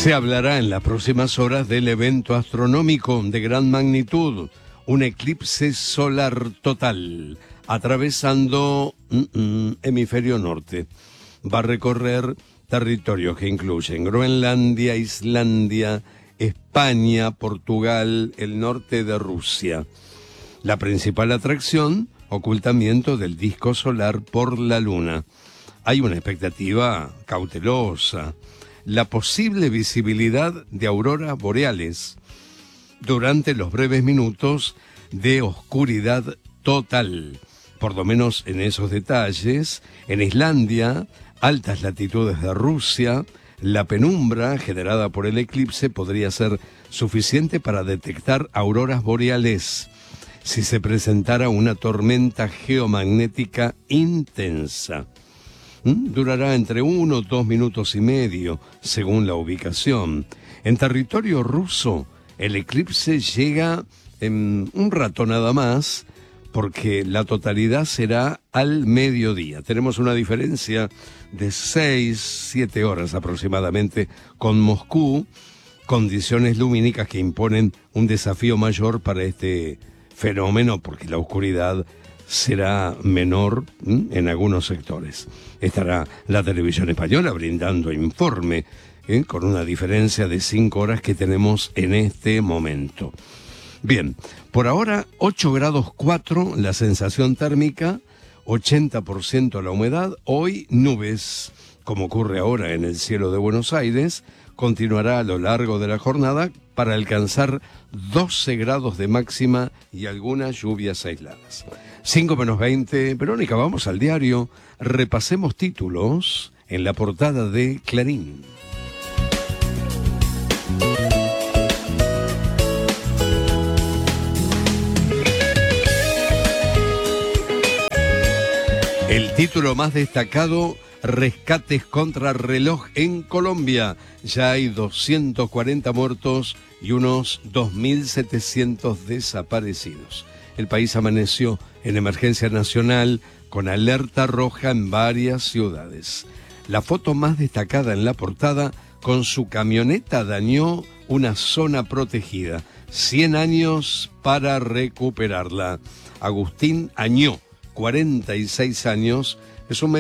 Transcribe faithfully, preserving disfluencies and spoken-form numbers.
Se hablará en las próximas horas del evento astronómico de gran magnitud, un eclipse solar total, atravesando mm, mm, hemisferio norte. Va a recorrer territorios que incluyen Groenlandia, Islandia, España, Portugal, el norte de Rusia. La principal atracción, ocultamiento del disco solar por la luna. Hay una expectativa cautelosa. La posible visibilidad de auroras boreales durante los breves minutos de oscuridad total. Por lo menos en esos detalles, en Islandia, altas latitudes de Rusia, la penumbra generada por el eclipse podría ser suficiente para detectar auroras boreales si se presentara una tormenta geomagnética intensa. Durará entre uno o dos minutos y medio, según la ubicación. En territorio ruso, el eclipse llega en un rato nada más, porque la totalidad será al mediodía. Tenemos una diferencia de seis, siete horas aproximadamente con Moscú, condiciones lumínicas que imponen un desafío mayor para este fenómeno, porque la oscuridad será menor ¿m? en algunos sectores. Estará la televisión española brindando informe ¿eh? con una diferencia de cinco horas que tenemos en este momento. Bien, por ahora ocho grados cuatro la sensación térmica, ochenta por ciento la humedad, hoy nubes, como ocurre ahora en el cielo de Buenos Aires, continuará a lo largo de la jornada para alcanzar doce grados de máxima y algunas lluvias aisladas. cinco menos veinte, Verónica, vamos al diario, repasemos títulos en la portada de Clarín. El título más destacado: rescates contra reloj en Colombia. Ya hay doscientos cuarenta muertos y unos dos mil setecientos desaparecidos. El país amaneció en emergencia nacional con alerta roja en varias ciudades. La foto más destacada en la portada: con su camioneta dañó una zona protegida. cien años para recuperarla. Agustín Añó, cuarenta y seis años, es un